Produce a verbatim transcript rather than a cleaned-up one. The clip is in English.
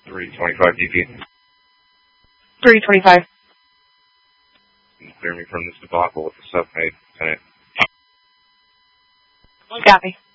three twenty-five D P. three twenty-five. Clear me from this debacle with the submate, Lieutenant. Copy.